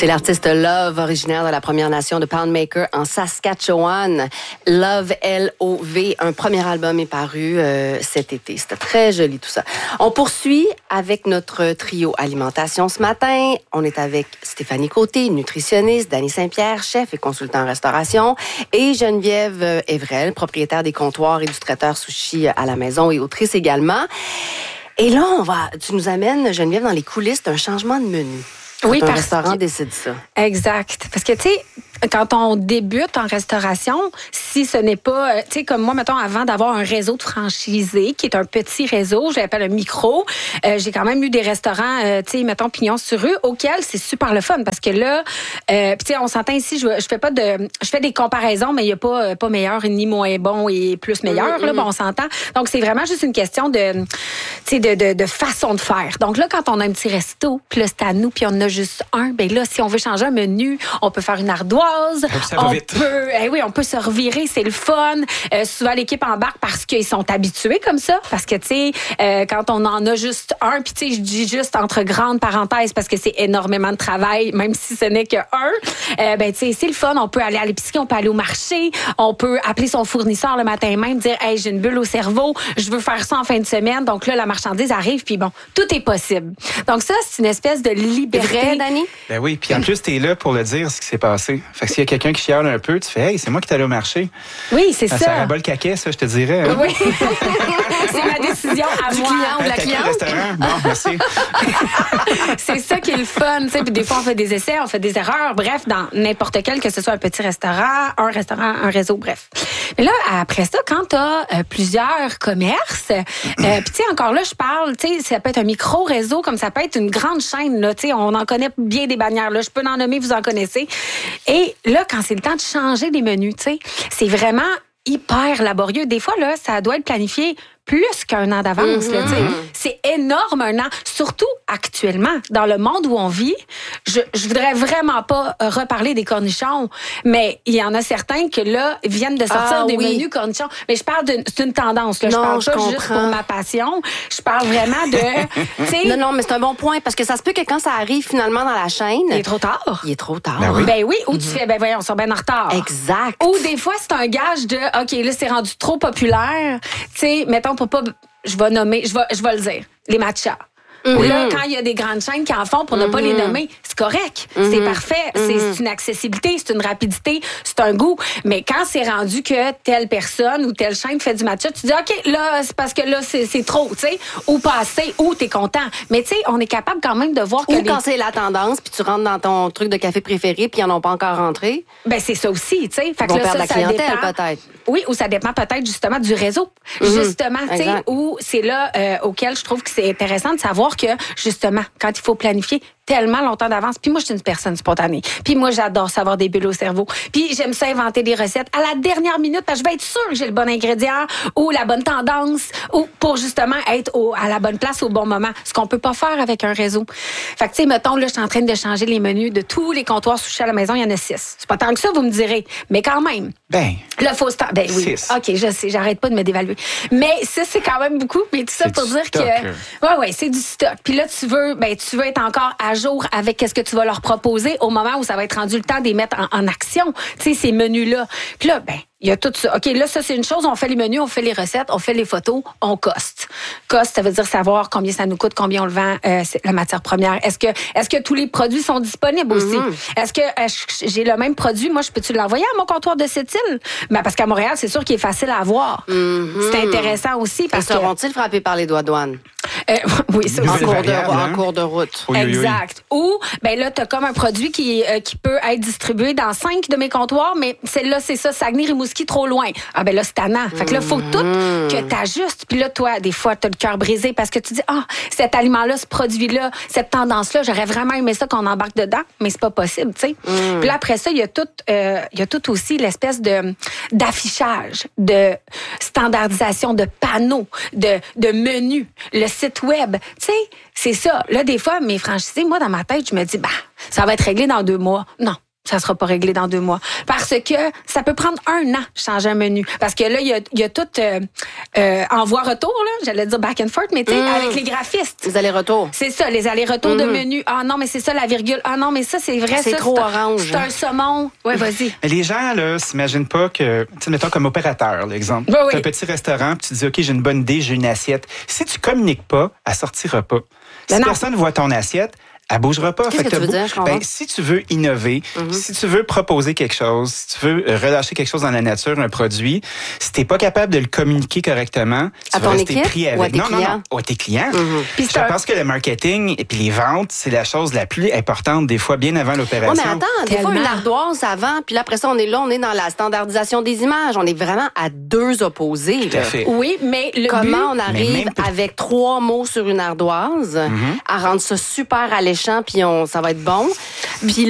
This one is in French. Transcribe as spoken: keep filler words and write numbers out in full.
C'est l'artiste Love, originaire de la Première Nation de Poundmaker en Saskatchewan. Love, L O V, un premier album est paru euh, cet été. C'était très joli tout ça. On poursuit avec notre trio alimentation ce matin. On est avec Stéphanie Côté, nutritionniste, Dany Saint-Pierre, chef et consultant en restauration, et Geneviève Evrel, propriétaire des comptoirs et du traiteur sushi à la maison et autrice également. Et là, on va, tu nous amènes, Geneviève, dans les coulisses d'un changement de menu. Oui, quand un parce restaurant que... décide ça. Exact. Parce que, tu sais, quand on débute en restauration, si ce n'est pas, tu sais, comme moi, mettons, avant d'avoir un réseau de franchisés, qui est un petit réseau, je l'appelle un micro, euh, j'ai quand même eu des restaurants, euh, tu sais, mettons, pignon sur rue, auxquels c'est super le fun, parce que là, euh, tu sais, on s'entend ici, je, je fais pas de, je fais des comparaisons, mais il y a pas, euh, pas meilleur ni moins bon et plus meilleur, mm-hmm. là, bon, on s'entend. Donc, c'est vraiment juste une question de, tu sais, de, de, de façon de faire. Donc là, quand on a un petit resto, puis là, c'est à nous, puis on en a juste un, ben là, si on veut changer un menu, on peut faire une ardoise. On peut, eh oui, on peut se revirer, c'est le fun. Euh, souvent, l'équipe embarque parce qu'ils sont habitués comme ça. Parce que, tu sais, euh, quand on en a juste un, puis tu sais, je dis juste entre grandes parenthèses parce que c'est énormément de travail, même si ce n'est que un, euh, ben, tu sais, c'est le fun. On peut aller à l'épicerie, on peut aller au marché, on peut appeler son fournisseur le matin même, dire, hey, j'ai une bulle au cerveau, je veux faire ça en fin de semaine. Donc là, la marchandise arrive, puis bon, tout est possible. Donc ça, c'est une espèce de liberté. Vrai, Dany? Ben oui, puis en plus, t'es là pour le dire, ce qui s'est passé. Fait que s'il y a quelqu'un qui chiale un peu, tu fais, hey, c'est moi qui t'allais au marché. Oui, c'est ça. Ça rabat le caquet, ça, je te dirais. Hein? Oui. C'est ma décision à du moi. client ou de la Caquet cliente. restaurant, bon, merci. C'est ça qui est le fun, tu sais. Puis des fois, on fait des essais, on fait des erreurs. Bref, dans n'importe quel, que ce soit un petit restaurant, un restaurant, un réseau, bref. Mais là, après ça, quand tu as euh, plusieurs commerces, euh, puis tu sais, encore là, je parle, tu sais, ça peut être un micro-réseau, comme ça peut être une grande chaîne, là, tu sais, on en connaît bien des bannières, là. Je peux en nommer, vous en connaissez. Et là, quand c'est le temps de changer les menus, tu sais, c'est vraiment hyper laborieux. Des fois, là, ça doit être planifié plus qu'un an d'avance. Mm-hmm. Là, c'est énorme, un an. Surtout actuellement, dans le monde où on vit, je, je voudrais vraiment pas reparler des cornichons, mais il y en a certains que là, viennent de sortir ah, des oui. menus cornichons. Mais je parle d'une, c'est une tendance. Là. Je non, parle je pas comprends. juste pour ma passion. Je parle vraiment de... Non, non, mais c'est un bon point, parce que ça se peut que quand ça arrive finalement dans la chaîne... Il est trop tard. Il est trop tard. Ben oui. Ben oui, ou tu Mm-hmm. fais, ben voyons, ils sont bien en retard. Exact. Ou des fois, c'est un gage de, OK, là, c'est rendu trop populaire. Tu sais, mettons, pour pas... Je vais nommer, je vais, je vais le dire, les matchas. Mm-hmm. Là, quand il y a des grandes chaînes qui en font pour ne mm-hmm. pas les nommer, c'est correct, mm-hmm. c'est parfait, mm-hmm. c'est, c'est une accessibilité, c'est une rapidité, c'est un goût. Mais quand c'est rendu que telle personne ou telle chaîne fait du matcha, tu dis, OK, là, c'est parce que là, c'est, c'est trop, tu sais, ou pas assez, ou t'es content. Mais tu sais, on est capable quand même de voir que... Ou les... quand c'est la tendance, puis tu rentres dans ton truc de café préféré, puis ils n'en ont pas encore rentré. Ben c'est ça aussi, tu sais. Fait Ils vont que là, perdre ça, la clientèle, ça dépend. peut-être. Oui, ou ça dépend peut-être justement du réseau. Mm-hmm. Justement, tu sais, où c'est là euh, auquel je trouve que c'est intéressant de savoir que, justement, quand il faut planifier tellement longtemps d'avance, puis moi, je suis une personne spontanée. Puis moi, j'adore savoir des bulles au cerveau. Puis j'aime ça inventer des recettes à la dernière minute, parce que je vais être sûre que j'ai le bon ingrédient ou la bonne tendance ou pour justement être au, à la bonne place au bon moment. Ce qu'on peut pas faire avec un réseau. Fait que, tu sais, mettons, là, je suis en train de changer les menus de tous les comptoirs sushi à la maison. Il y en a six. C'est pas tant que ça, vous me direz. Mais quand même. Ben. Le faux stand. Ben oui. Six. OK, je sais, j'arrête pas de me dévaluer. Mais ça, c'est quand même beaucoup. Mais tout ça C'est pour du dire stock, que. là. Ouais, ouais, c'est du stock. Puis là, tu veux, ben, tu veux être encore à jour avec qu'est-ce que tu vas leur proposer au moment où ça va être rendu le temps de les mettre en, en action. Tu sais, ces menus-là. Puis là, ben, il y a tout ça. OK, là, ça, c'est une chose. On fait les menus, on fait les recettes, on fait les photos, on coste. Coste, ça veut dire savoir combien ça nous coûte, combien on le vend, euh, c'est la matière première. Est-ce que, est-ce que tous les produits sont disponibles aussi? Mm-hmm. Est-ce que est-ce que j'ai le même produit? Moi, je peux-tu l'envoyer à mon comptoir de cette île? Ben, parce qu'à Montréal, c'est sûr qu'il est facile à avoir. Mm-hmm. C'est intéressant aussi. Parce que seront-ils frappés par les doigts douanes? Euh, oui, c'est en, aussi. cours de, variable, en hein? cours de route. Oui, oui, oui. Exact. Ou, ben là, t'as comme un produit qui, euh, qui peut être distribué dans cinq de mes comptoirs, mais celle-là, c'est ça, Saguenay-Rimouski, trop loin. Ah, ben là, c'est tannant. Fait que là, faut tout que t'ajustes. Puis là, toi, des fois, t'as le cœur brisé parce que tu dis, ah, cet aliment-là, ce produit-là, cette tendance-là, j'aurais vraiment aimé ça qu'on embarque dedans, mais c'est pas possible, tu sais. Mm. Puis là, après ça, il y a tout, euh, il y a tout aussi l'espèce de, d'affichage, de standardisation, de panneaux, de, de menus, le site web. Tu sais, c'est ça. Là, des fois, mes franchisés, moi, dans ma tête, je me dis, bah, ça va être réglé dans deux mois. Non. ça sera pas réglé dans deux mois. Parce que ça peut prendre un an changer un menu. Parce que là, il y a, il y a tout euh, euh, envoi-retour, là, j'allais dire back and forth, mais tu sais, mmh. avec les graphistes. Les allers-retours. C'est ça, les allers-retours mmh. de menu. Ah non, mais c'est ça la virgule. Ah non, mais ça, c'est vrai. C'est ça, trop c'est orange. C'est un saumon. Ouais, vas-y. Mais les gens, là, s'imaginent pas que, tu sais, mettons comme opérateur, l'exemple. Oui, oui. Tu as un petit restaurant, puis tu dis, OK, j'ai une bonne idée, j'ai une assiette. Si tu communiques pas, elle sortira pas. Si Ben personne voit ton assiette, elle bougera pas. Qu'est-ce fait que, que tu veux beau... dire, je comprends? ben, si tu veux innover, mm-hmm. si tu veux proposer quelque chose, si tu veux relâcher quelque chose dans la nature, un produit, si t'es pas capable de le communiquer correctement, tu à vas ton rester équipe pris avec. Ou à tes non, clients? non, non, à tes clients. Mm-hmm. Puis je pense que le marketing et puis les ventes, c'est la chose la plus importante des fois, bien avant l'opération. Oui, mais attends, des Tellement. fois, une ardoise avant, puis là, après ça, on est là, on est dans la standardisation des images. On est vraiment à deux opposés. Tout à fait. Oui, mais le Comment but... on arrive même... avec trois mots sur une ardoise mm-hmm. à rendre ça super alléchant, puis on, ça va être bon. Puis